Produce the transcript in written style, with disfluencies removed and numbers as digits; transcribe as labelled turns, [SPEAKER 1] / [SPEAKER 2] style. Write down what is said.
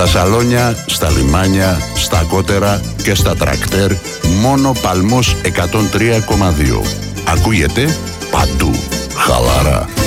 [SPEAKER 1] Στα σαλόνια, στα λιμάνια, στα κότερα και στα τρακτέρ, μόνο Παλμός 103,2. Ακούγεται παντού. Χαλαρά.